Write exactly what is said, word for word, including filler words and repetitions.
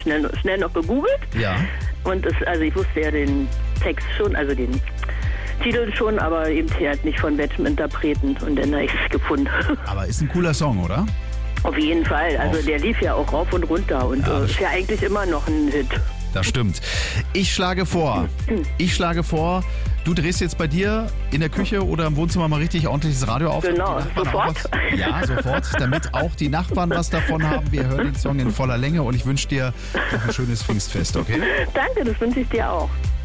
schnell, schnell noch gegoogelt. Ja. Und das, also ich wusste ja den Text schon, also den Titel schon, aber eben halt nicht von welchem Interpreten. Und dann habe ich es gefunden. Aber ist ein cooler Song, oder? Auf jeden Fall. Also Auf. der lief ja auch rauf und runter und Ja, äh, das ist ja eigentlich immer noch ein Hit. Das stimmt. Ich schlage vor, ich schlage vor, du drehst jetzt bei dir in der Küche oder im Wohnzimmer mal richtig ordentliches Radio auf. Genau, damit die Nachbarn sofort. auch was, ja, sofort, damit auch die Nachbarn was davon haben. Wir hören den Song in voller Länge und ich wünsche dir noch ein schönes Pfingstfest, okay? Danke, das wünsche ich dir auch.